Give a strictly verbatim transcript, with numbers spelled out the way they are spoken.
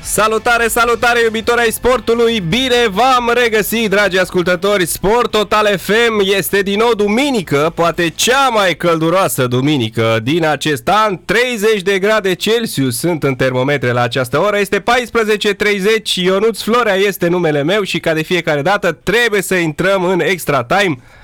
Salutare, salutare iubitori ai sportului, bine v-am regăsit, dragi ascultători. Sport Total F M, este din nou duminică, poate cea mai călduroasă duminică din acest an. treizeci de grade Celsius sunt în termometre la această oră, este paisprezece treizeci, Ionuț Florea este numele meu și ca de fiecare dată trebuie să intrăm în extra time.